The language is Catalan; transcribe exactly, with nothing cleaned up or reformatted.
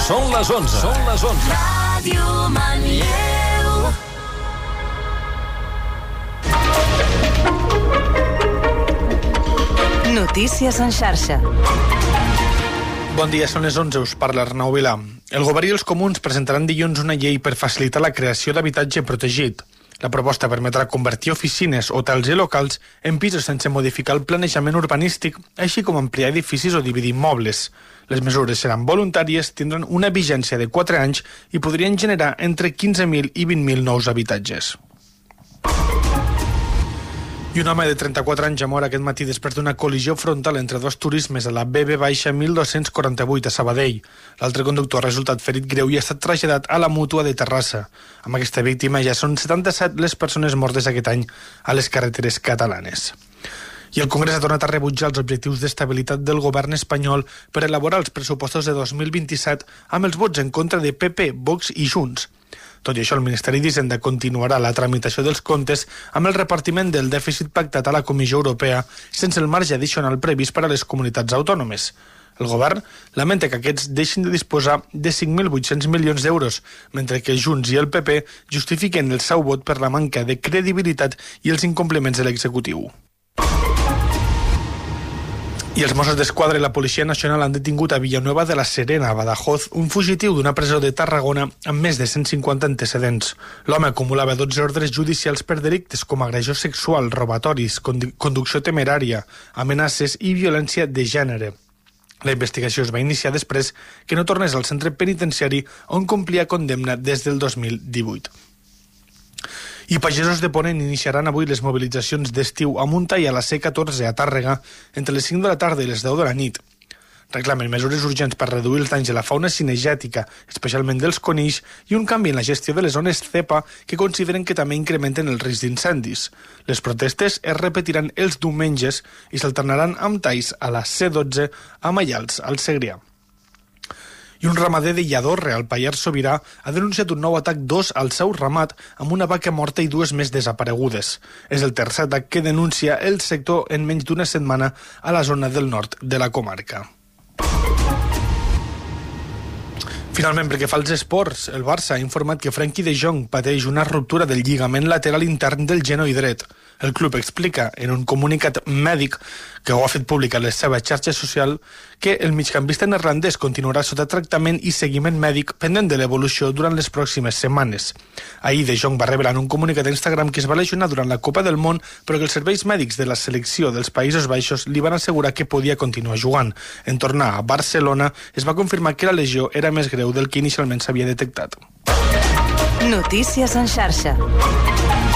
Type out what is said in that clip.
Són les onze. Són les onze. Ràdio Manlleu. Notícies en xarxa. Bon dia, són les onze, us parla Arnau Vilà. El govern i els comuns presentaran dilluns una llei per facilitar la creació d'habitatge protegit. La proposta permetrà convertir oficines, hotels i locals en pisos sense modificar el planejament urbanístic, així com ampliar edificis o dividir immobles. Les mesures seran voluntàries, tindran una vigència de quatre anys i podrien generar entre quinze mil i vint mil nous habitatges. I un home de trenta-quatre anys ha mort aquest matí després d'una col·lisió frontal entre dos turismes a la B B mil dos-cents quaranta-vuit a Sabadell. L'altre conductor ha resultat ferit greu i ha estat traslladat a la Mútua de Terrassa. Amb aquesta víctima ja són setanta-set les persones mortes aquest any a les carreteres catalanes. I el Congrés ha tornat a rebutjar els objectius d'estabilitat del govern espanyol per elaborar els pressupostos de dos mil vint-i-set amb els vots en contra de P P, Vox i Junts. Tot i això, el Ministeri d'Hisenda continuarà la tramitació dels comptes amb el repartiment del dèficit pactat a la Comissió Europea sense el marge addicional previst per a les comunitats autònomes. El govern lamenta que aquests deixin de disposar de cinc mil vuit-cents milions d'euros, mentre que Junts i el P P justifiquen el seu vot per la manca de credibilitat i els incompliments de l'executiu. I els Mossos d'Esquadra i la Policia Nacional han detingut a Villanueva de la Serena, a Badajoz, un fugitiu d'una presó de Tarragona amb més de cent cinquanta antecedents. L'home acumulava dotze ordres judicials per delictes com agressió sexual, robatoris, conducció temerària, amenaces i violència de gènere. La investigació es va iniciar després que no tornés al centre penitenciari on complia condemna des del dos mil divuit. I pagesos de Ponent iniciaran avui les mobilitzacions d'estiu a Munta i a la C catorze a Tàrrega entre les cinc de la tarda i les deu de la nit. Reclamen mesures urgents per reduir els danys de la fauna cinegètica, especialment dels conills, i un canvi en la gestió de les zones zepa que consideren que també incrementen el risc d'incendis. Les protestes es repetiran els diumenges i s'alternaran amb talls a la C dotze a Maials, al Segrià. I un ramader de Lladorre, al Pallars Sobirà, ha denunciat un nou atac dos al seu ramat amb una vaca morta i dues més desaparegudes. És el tercer atac que denuncia el sector en menys d'una setmana a la zona del nord de la comarca. Finalment, perquè fa els esports, el Barça ha informat que Frenkie de Jong pateix una ruptura del lligament lateral intern del genoll dret. El club explica en un comunicat mèdic que ho ha fet públic a la seva xarxa social que el migcampista neerlandès continuarà sota tractament i seguiment mèdic pendent de l'evolució durant les pròximes setmanes. Ahir de Jong va revelar en un comunicat a Instagram que es va lesionar durant la Copa del Món, però que els serveis mèdics de la selecció dels Països Baixos li van assegurar que podia continuar jugant. En tornar a Barcelona es va confirmar que la lesió era més greu del que inicialment s'havia detectat. Notícies en xarxa.